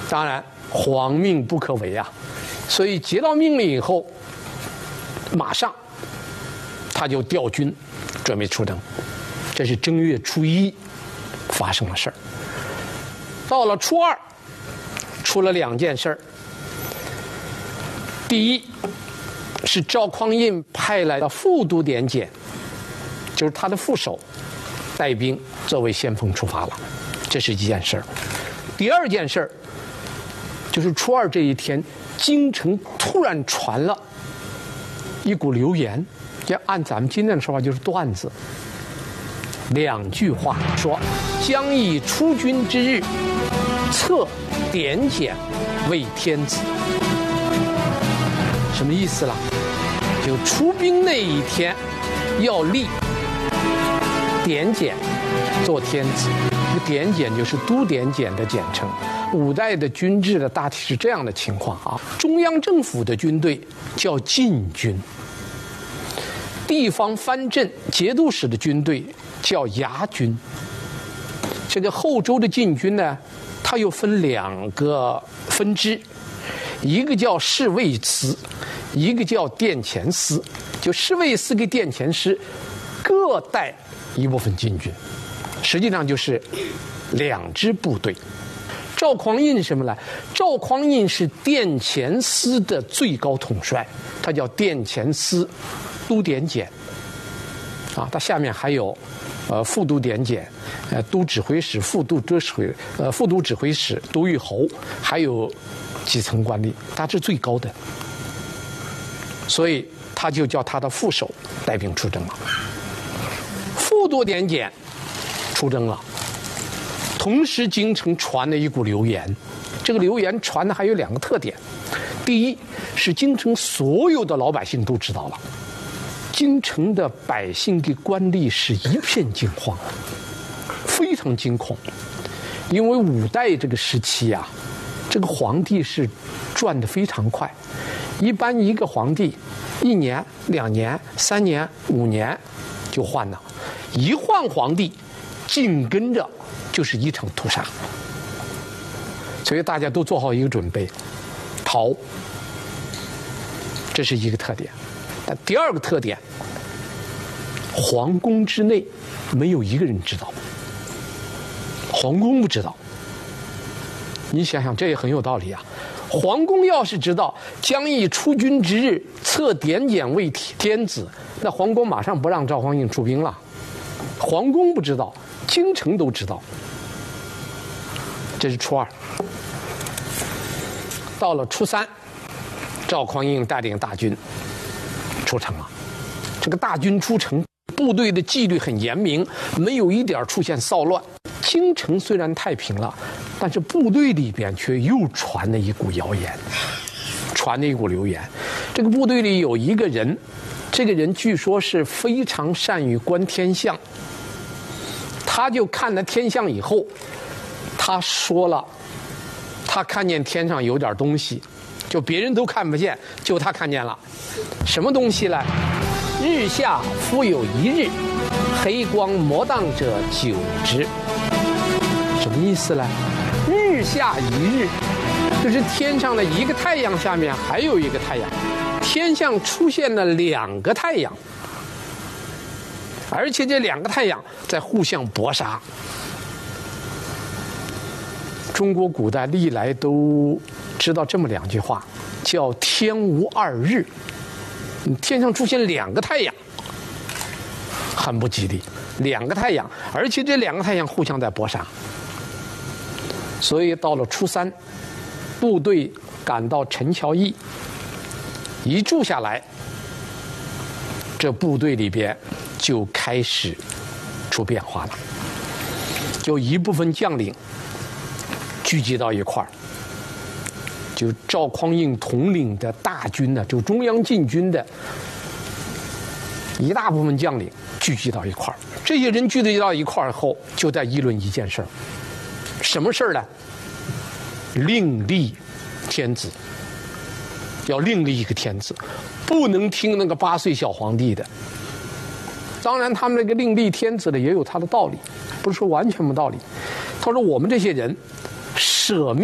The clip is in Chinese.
当然皇命不可违啊，所以接到命令以后，马上他就调军准备出征。这是正月初一发生的事儿。到了初二，出了2件事儿。第一是赵匡胤派来的副都点检，就是他的副手带兵作为先锋出发了，这是一件事儿。第2件事儿就是初二这一天，京城突然传了一股流言，要按咱们今天的说法就是段子，2句话说：将以出军之日，册点检为天子。什么意思了？就出兵那一天要立点检做天子。点检就是都点检的简称。古代的军制的大体是这样的情况啊。中央政府的军队叫禁军，地方藩镇节度使的军队叫牙军。这个后周的禁军呢，它又分2个分支，一个叫侍卫司，一个叫殿前司。就侍卫司跟殿前司各带一部分禁军，实际上就是2支部队。赵匡胤是什么呢？赵匡胤是殿前司的最高统帅，他叫殿前司都点检啊，他下面还有副都点检、都指挥使、副都指挥使、都御侯，还有几层官吏，他是最高的，所以他就叫他的副手带兵出征了。副都点检出征了，同时京城传了一股流言，这个流言传的还有2个特点。第一是京城所有的老百姓都知道了，京城的百姓跟官吏是一片惊慌，非常惊恐。因为5代这个时期啊，这个皇帝是转得非常快，一般一个皇帝1年、2年、3年、5年就换了，一换皇帝紧跟着就是一场屠杀，所以大家都做好一个准备，逃。这是一个特点。但第2个特点，皇宫之内没有一个人知道，皇宫不知道。你想想，这也很有道理啊。皇宫要是知道将以出军之日，册点检为天子，那皇宫马上不让赵匡胤出兵了。皇宫不知道，京城都知道。这是初2。到了初3，赵匡胤带领大军出城了。这个大军出城，部队的纪律很严明，没有一点出现骚乱。京城虽然太平了，但是部队里边却又传了一股谣言，传了一股流言。这个部队里有一个人，这个人据说是非常善于观天象，他就看了天象以后，他说了，他看见天上有点东西，就别人都看不见，就他看见了。什么东西呢？日下复有一日，黑光摩荡者9之。什么意思呢？日下一日，就是天上的一个太阳下面还有一个太阳，天上出现了2个太阳，而且这2个太阳在互相搏杀。中国古代历来都知道这么2句话，叫天无2日。天上出现2个太阳，很不吉利。2个太阳，而且这2个太阳互相在搏杀。所以到了初3，部队赶到陈桥驿，一住下来，这部队里边就开始出变化了。就一部分将领聚集到一块儿，就赵匡胤统领的大军呢，就中央禁军的一大部分将领聚集到一块儿。这些人聚集到一块儿后，就在议论一件事儿，什么事儿呢？另立天子，要另立一个天子，不能听那个8岁小皇帝的。当然，他们那个另立天子的也有他的道理，不是说完全没道理。他说我们这些人舍命